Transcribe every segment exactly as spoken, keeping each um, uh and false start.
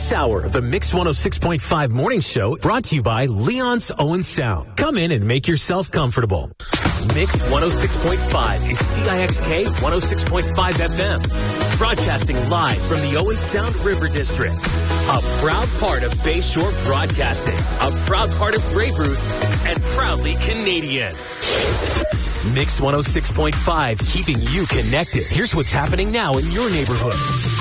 This hour of the Mix one oh six point five Morning Show brought to you by Leon's Owen Sound. Come in and make yourself comfortable. Mix one oh six point five is C I X K one oh six point five F M. Broadcasting live from the Owen Sound River District. A proud part of Bayshore Broadcasting. A proud part of Grey Bruce. And proudly Canadian. Mix one oh six point five, keeping you connected. Here's what's happening now in your neighborhood.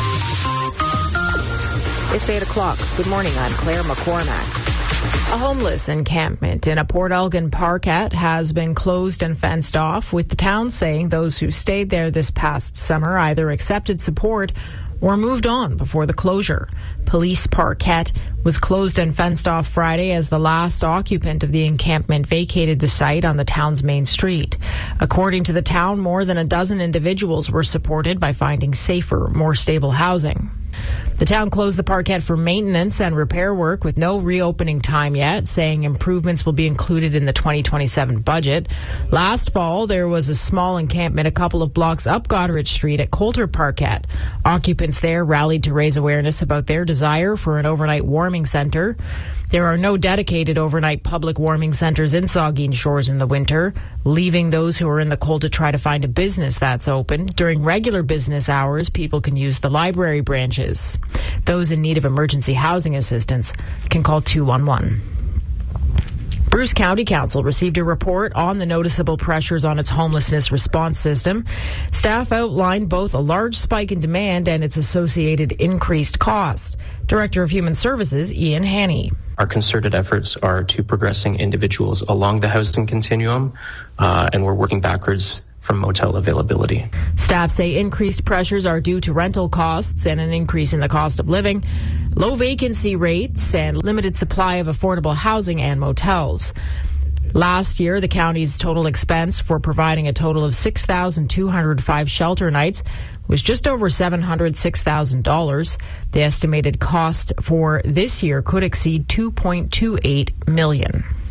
It's eight o'clock. Good morning. I'm Claire McCormack. A homeless encampment in a Port Elgin parkette has been closed and fenced off, with the town saying those who stayed there this past summer either accepted support or moved on before the closure. Police Parkette was closed and fenced off Friday as the last occupant of the encampment vacated the site on the town's main street. According to the town, more than a dozen individuals were supported by finding safer, more stable housing. The town closed the parkette for maintenance and repair work with no reopening time yet, saying improvements will be included in the twenty twenty-seven budget. Last fall, there was a small encampment a couple of blocks up Goderich Street at Coulter Parkette. Occupants there rallied to raise awareness about their desire for an overnight warming centre. There are no dedicated overnight public warming centres in Saugeen Shores in the winter, leaving those who are in the cold to try to find a business that's open. During regular business hours, people can use the library branches. Those in need of emergency housing assistance can call two one one. Bruce County Council received a report on the noticeable pressures on its homelessness response system. Staff outlined both a large spike in demand and its associated increased cost. Director of Human Services, Ian Haney. Our concerted efforts are to progressing individuals along the housing continuum, uh, and we're working backwards from motel availability. Staff say increased pressures are due to rental costs and an increase in the cost of living, low vacancy rates, and limited supply of affordable housing and motels. Last year, the county's total expense for providing a total of six thousand two hundred five shelter nights was just over seven hundred six thousand dollars. The estimated cost for this year could exceed two point two eight million dollars.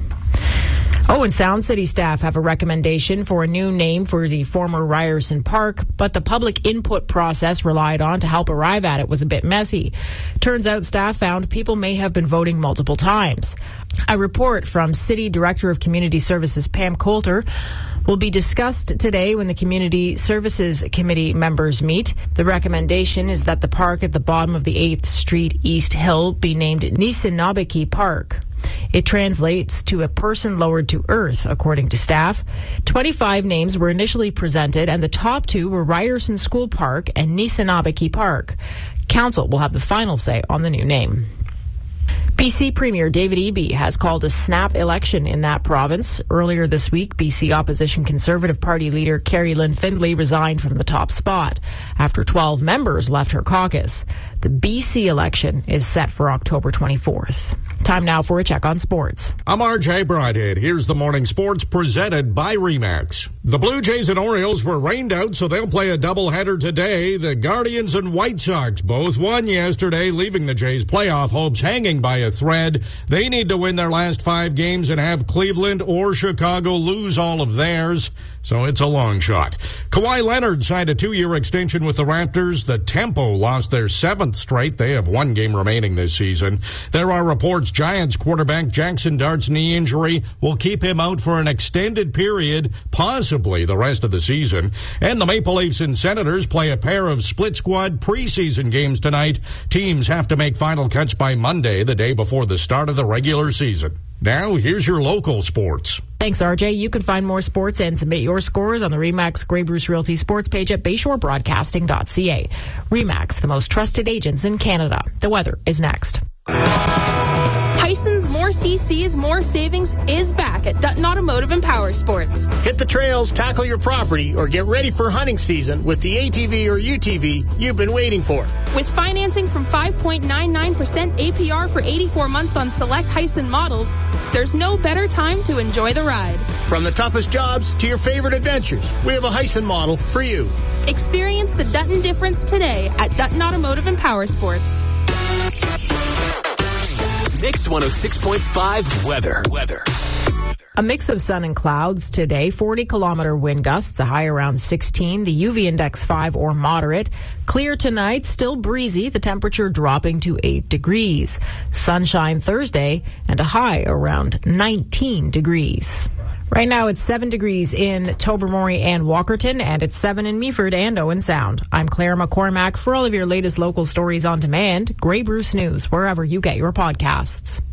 Oh, and Sound City staff have a recommendation for a new name for the former Ryerson Park, but the public input process relied on to help arrive at it was a bit messy. Turns out staff found people may have been voting multiple times. A report from City Director of Community Services Pam Coulter will be discussed today when the Community Services Committee members meet. The recommendation is that the park at the bottom of the eighth Street East Hill be named Nisinabiki Park. It translates to a person lowered to earth, according to staff. twenty-five names were initially presented, and the top two were Ryerson School Park and Nisinabiki Park. Council will have the final say on the new name. B C Premier David Eby has called a snap election in that province. Earlier this week, B C Opposition Conservative Party leader Carrie Lynn Findlay resigned from the top spot after twelve members left her caucus. The B C election is set for October twenty-fourth. Time now for a check on sports. I'm R J Bridhead. Here's the morning sports presented by RE/MAX. The Blue Jays and Orioles were rained out, so they'll play a doubleheader today. The Guardians and White Sox both won yesterday, leaving the Jays' playoff hopes hanging by a thread. They need to win their last five games and have Cleveland or Chicago lose all of theirs, so it's a long shot. Kawhi Leonard signed a two-year extension with the Raptors. The Tempo lost their seventh straight. They have one game remaining this season. There are reports Giants quarterback Jackson Dart's knee injury will keep him out for an extended period, possibly the rest of the season. And the Maple Leafs and Senators play a pair of split-squad preseason games tonight. Teams have to make final cuts by Monday, the day before the start of the regular season. Now, here's your local sports. Thanks, R J. You can find more sports and submit your scores on the RE/MAX Grey Bruce Realty sports page at bayshore broadcasting dot c a. RE/MAX, the most trusted agents in Canada. The weather is next. Tyson's More C Cs, More Savings is back at Dutton Automotive and Power Sports. Hit the trails, tackle your property, or get ready for hunting season with the A T V or U T V you've been waiting for. With financing from five point nine nine percent A P R for eighty-four months on select Hyson models, there's no better time to enjoy the ride. From the toughest jobs to your favorite adventures, we have a Hyson model for you. Experience the Dutton difference today at Dutton Automotive and Power Sports. Mix one oh six point five weather. Weather. A mix of sun and clouds today, forty kilometer wind gusts, a high around sixteen, the U V index five or moderate. Clear tonight, still breezy, the temperature dropping to eight degrees. Sunshine Thursday and a high around nineteen degrees. Right now it's seven degrees in Tobermory and Walkerton, and it's seven in Meaford and Owen Sound. I'm Claire McCormack. For all of your latest local stories on demand, Grey Bruce News, wherever you get your podcasts.